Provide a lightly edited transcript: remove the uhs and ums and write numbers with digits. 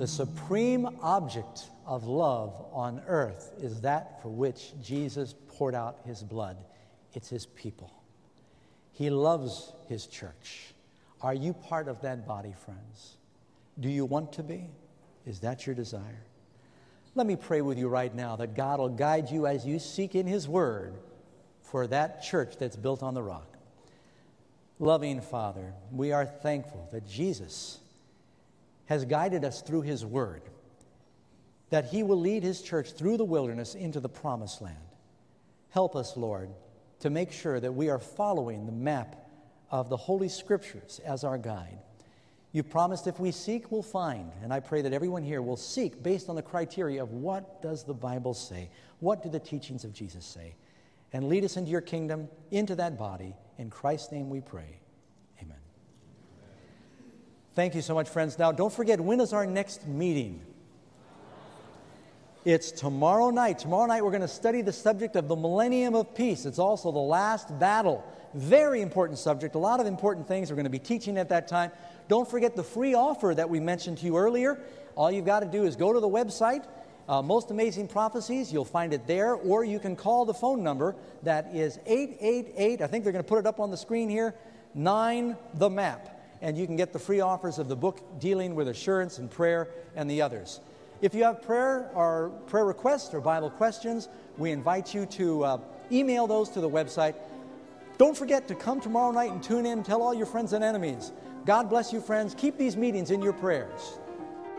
The supreme object of love on earth is that for which Jesus poured out his blood. It's his people. He loves his church. Are you part of that body, friends? Do you want to be? Is that your desire? Let me pray with you right now that God will guide you as you seek in his word for that church that's built on the rock. Loving Father, we are thankful that Jesus has guided us through his word, that he will lead his church through the wilderness into the promised land. Help us, Lord, to make sure that we are following the map of the Holy Scriptures as our guide. You promised if we seek, we'll find. And I pray that everyone here will seek based on the criteria of what does the Bible say? What do the teachings of Jesus say? And lead us into your kingdom, into that body. In Christ's name we pray. Amen. Thank you so much, friends. Now, don't forget, when is our next meeting? It's tomorrow night. Tomorrow night we're going to study the subject of the millennium of peace. It's also the last battle. Very important subject. A lot of important things we're going to be teaching at that time. Don't forget the free offer that we mentioned to you earlier. All you've got to do is go to the website, Most Amazing Prophecies. You'll find it there. Or you can call the phone number that is 888, I think they're going to put it up on the screen here, 9 the map. And you can get the free offers of the book dealing with assurance and prayer and the others. If you have prayer requests or Bible questions, we invite you to email those to the website. Don't forget to come tomorrow night and tune in. Tell all your friends and enemies. God bless you, friends. Keep these meetings in your prayers.